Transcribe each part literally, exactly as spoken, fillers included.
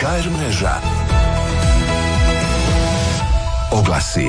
ha er mreža. Oglasi.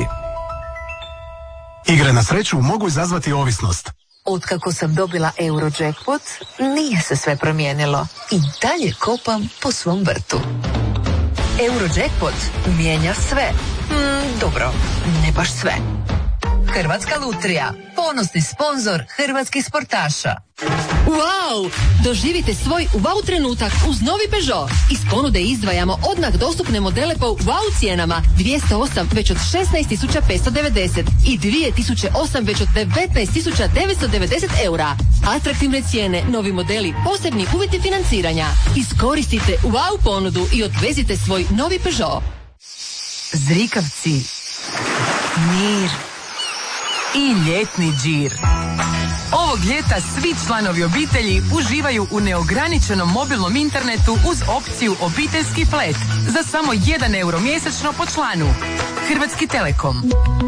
Igre na sreću mogu izazvati ovisnost. Otkako sam dobila Eurojackpot, nije se sve promijenilo. I dalje kopam po svom vrtu. Eurojackpot mijenja sve. Mm, dobro, ne baš sve. Hrvatska lutrija, ponosni sponzor hrvatskih sportaša. Wow! Doživite svoj wow trenutak uz novi Peugeot. Iz ponude izdvajamo odmah dostupne modele po wow cijenama. dvjesto osam već od šesnaest tisuća petsto devedeset i dvije tisuće osam već od devetnaest tisuća devetsto devedeset eura. Atraktivne cijene, novi modeli, posebni uvjeti financiranja. Iskoristite wow ponudu i odvezite svoj novi Peugeot. Zrikavci, mir i ljetni džir. Ovog ljeta svi članovi obitelji uživaju u neograničenom mobilnom internetu uz opciju obiteljski flat za samo jedan euro mjesečno po članu. Hrvatski Telekom.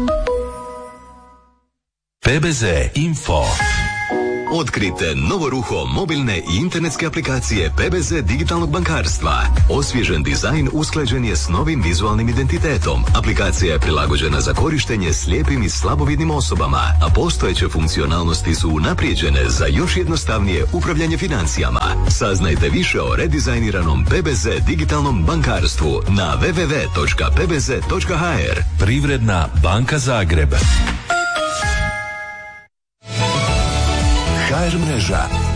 P B Z Info. Otkrite novo ruho mobilne i internetske aplikacije P B Z digitalnog bankarstva. Osvježen dizajn usklađen je s novim vizualnim identitetom. Aplikacija je prilagođena za korištenje slijepim i slabovidnim osobama, a postojeće funkcionalnosti su unaprijeđene za još jednostavnije upravljanje financijama. Saznajte više o redizajniranom P B Z digitalnom bankarstvu na w w w točka p b z točka h r. Privredna banka Zagreb. ha er mreža.